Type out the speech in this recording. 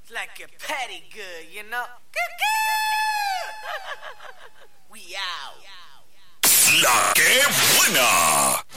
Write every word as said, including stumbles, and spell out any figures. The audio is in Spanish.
like a petty good, you know? We out. La que buena.